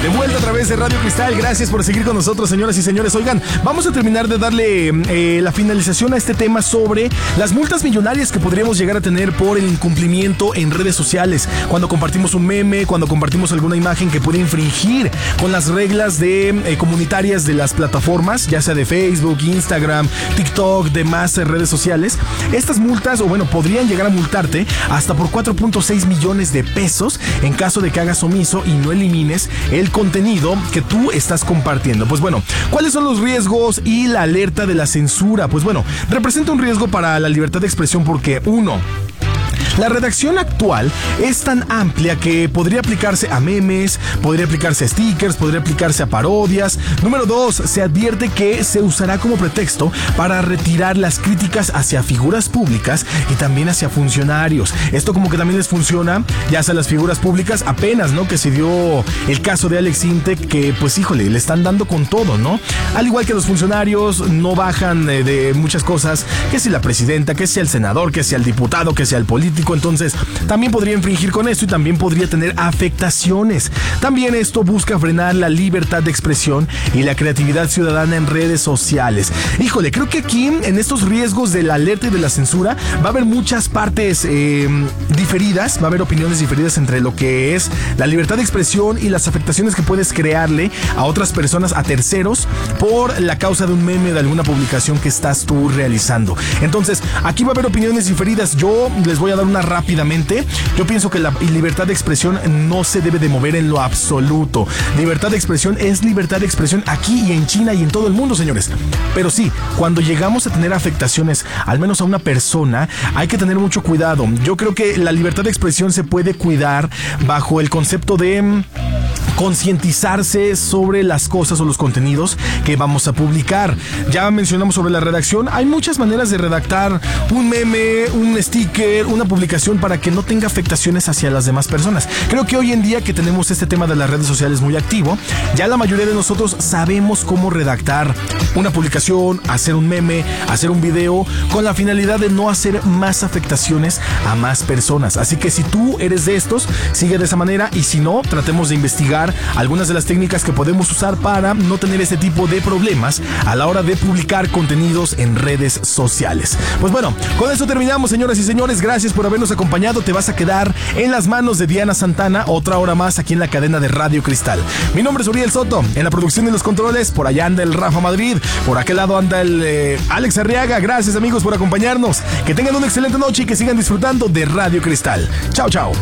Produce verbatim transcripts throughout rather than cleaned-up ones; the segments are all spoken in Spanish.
De vuelta a través de Radio Cristal. Gracias por seguir con nosotros, señoras y señores. Oigan, vamos a terminar de darle eh, la finalización a este tema sobre las multas millonarias que podríamos llegar a tener por el incumplimiento en redes sociales. Cuando compartimos un meme, cuando compartimos alguna imagen que puede infringir con las reglas de eh, comunitarias de las plataformas, ya sea de Facebook, Instagram, TikTok, demás redes sociales. Estas multas, o bueno, podrían llegar a multarte hasta por cuatro punto seis millones de pesos en caso de que hagas omiso y no elimines el contenido que tú estás compartiendo. Pues bueno, ¿cuáles son los riesgos y la alerta de la censura? Pues bueno, representa un riesgo para la libertad de expresión porque, uno, la redacción actual es tan amplia que podría aplicarse a memes, podría aplicarse a stickers, podría aplicarse a parodias. Número dos, se advierte que se usará como pretexto para retirar las críticas hacia figuras públicas y también hacia funcionarios. Esto como que también les funciona ya hacia las figuras públicas apenas, ¿no? Que se dio el caso de Alex Intec, que pues híjole, le están dando con todo, ¿no? Al igual que los funcionarios no bajan de, de muchas cosas, que si la presidenta, que sea el senador, que sea el diputado, que sea el político. Entonces también podría infringir con esto y también podría tener afectaciones. También esto busca frenar la libertad de expresión y la creatividad ciudadana en redes sociales. Híjole, creo que aquí en estos riesgos de la alerta y de la censura va a haber muchas partes eh, diferidas, va a haber opiniones diferidas entre lo que es la libertad de expresión y las afectaciones que puedes crearle a otras personas, a terceros, por la causa de un meme, de alguna publicación que estás tú realizando. Entonces aquí va a haber opiniones diferidas. Yo les voy a dar una rápidamente. Yo pienso que la libertad de expresión no se debe de mover en lo absoluto. Libertad de expresión es libertad de expresión aquí y en China y en todo el mundo, señores. Pero sí, cuando llegamos a tener afectaciones, al menos a una persona, hay que tener mucho cuidado. Yo creo que la libertad de expresión se puede cuidar bajo el concepto de concientizarse sobre las cosas o los contenidos que vamos a publicar. Ya mencionamos sobre la redacción. Hay muchas maneras de redactar un meme, un sticker, una publicación para que no tenga afectaciones hacia las demás personas. Creo que hoy en día que tenemos este tema de las redes sociales muy activo, ya la mayoría de nosotros sabemos cómo redactar una publicación, hacer un meme, hacer un video, con la finalidad de no hacer más afectaciones a más personas. Así que si tú eres de estos, sigue de esa manera, y si no, tratemos de investigar algunas de las técnicas que podemos usar para no tener este tipo de problemas a la hora de publicar contenidos en redes sociales. Pues bueno, con eso terminamos, señoras y señores. Gracias por habernos acompañado. Te vas a quedar en las manos de Diana Santana otra hora más aquí en la cadena de Radio Cristal. Mi nombre es Uriel Soto. En la producción y los controles, por allá anda el Rafa Madrid. Por aquel lado anda el eh, Alex Arriaga. Gracias, amigos, por acompañarnos. Que tengan una excelente noche y que sigan disfrutando de Radio Cristal. Chao, chao.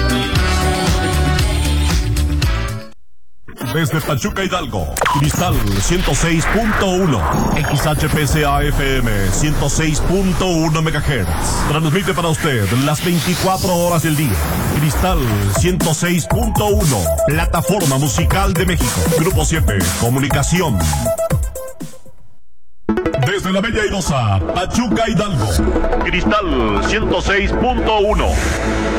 Desde Pachuca, Hidalgo, Cristal ciento seis punto uno, X H P C A F M ciento seis punto uno megahertz. Transmite para usted las veinticuatro horas del día. Cristal ciento seis punto uno, plataforma musical de México. Grupo siete, comunicación. Desde la bella airosa Pachuca, Hidalgo, Cristal ciento seis punto uno.